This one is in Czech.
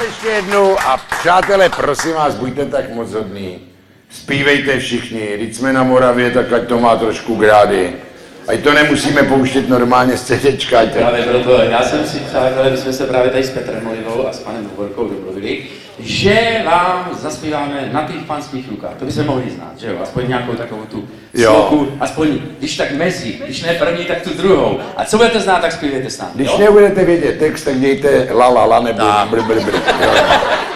ještě jednou a přátelé, prosím vás, buďte tak moc hodný. Zpívejte všichni, když jsme na Moravě, tak ať to má trošku grády. Ať to nemusíme pouštět normálně z CDčka. Právě proto, já jsem si přátelé, my jsme se právě tady s Petrem Olivou a s panem Hovorkou domluvili, že vám zaspíváme Na těch pánských rukách. To by se mohli znát, že jo? Aspoň nějakou takovou tu sloku, aspoň když tak mezi, když ne první, tak tu druhou. A co budete znát, tak zpívejte s námi. Když nebudete vědět text, tak dějte la la la nebo br br br.